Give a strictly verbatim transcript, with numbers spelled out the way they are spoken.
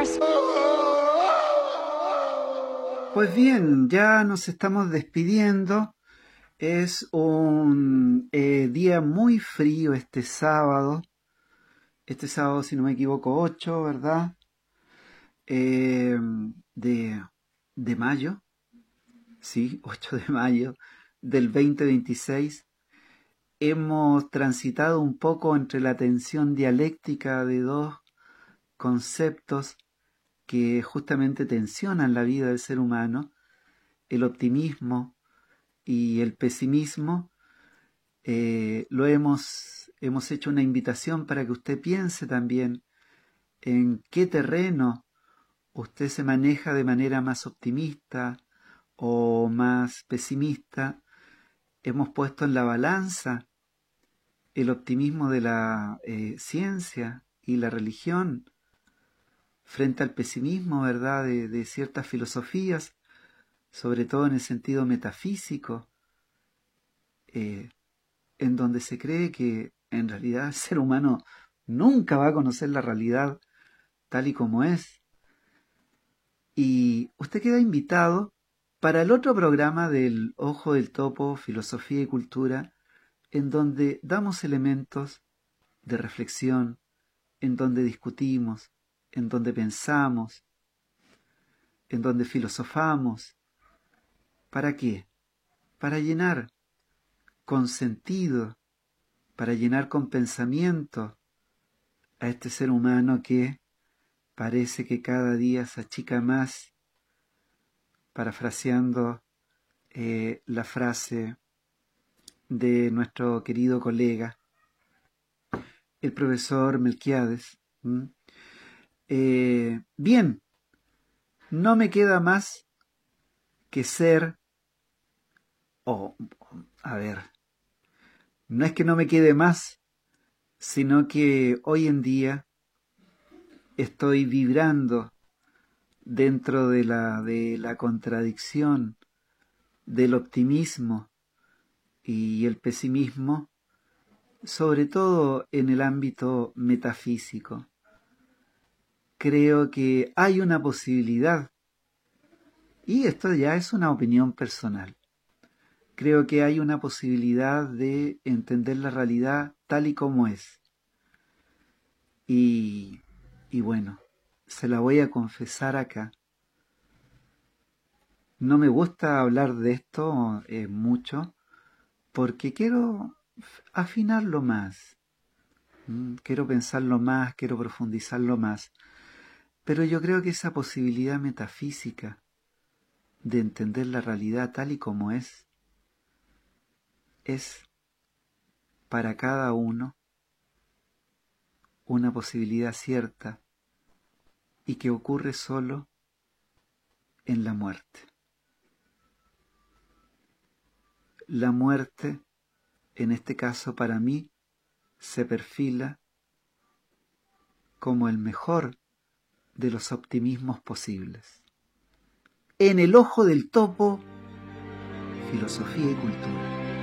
más. Pues bien, ya nos estamos despidiendo. Es un eh, día muy frío este sábado. Este sábado, si no me equivoco, ocho, ¿verdad? Eh, de, de mayo. Sí, ocho de mayo del veinte veintiséis. Hemos transitado un poco entre la tensión dialéctica de dos conceptos que justamente tensionan la vida del ser humano, el optimismo y el pesimismo. Eh, lo hemos, hemos hecho una invitación para que usted piense también en qué terreno usted se maneja de manera más optimista o más pesimista. Hemos puesto en la balanza el optimismo de la eh, ciencia y la religión frente al pesimismo, ¿verdad?, de, de ciertas filosofías, sobre todo en el sentido metafísico, eh, en donde se cree que en realidad el ser humano nunca va a conocer la realidad tal y como es. Y usted queda invitado para el otro programa del Ojo del Topo, Filosofía y Cultura, en donde damos elementos de reflexión, en donde discutimos, en donde pensamos, en donde filosofamos. ¿Para qué? Para llenar con sentido, para llenar con pensamiento a este ser humano que parece que cada día se achica más, parafraseando eh, la frase de nuestro querido colega, el profesor Melquiades. ¿Mm? Eh, bien, no me queda más que ser, o, oh, a ver, no es que no me quede más, sino que hoy en día estoy vibrando dentro de la, de la contradicción del optimismo y el pesimismo, sobre todo en el ámbito metafísico. Creo que hay una posibilidad, y esto ya es una opinión personal, creo que hay una posibilidad de entender la realidad tal y como es. Y, y bueno, se la voy a confesar acá. No me gusta hablar de esto eh, mucho, porque quiero afinarlo más, ¿m? Quiero pensarlo más, quiero profundizarlo más. Pero yo creo que esa posibilidad metafísica de entender la realidad tal y como es, es para cada uno una posibilidad cierta y que ocurre solo en la muerte. La muerte, en este caso para mí, se perfila como el mejor de los optimismos posibles. En el Ojo del Topo, Filosofía y Cultura.